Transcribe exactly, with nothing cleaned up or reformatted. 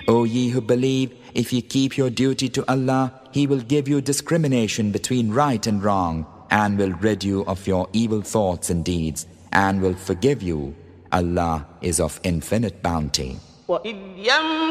O ye who believe, if ye keep your duty to Allah, He will give you discrimination between right and wrong, and will rid you of your evil thoughts and deeds, and will forgive you. Allah is of infinite bounty.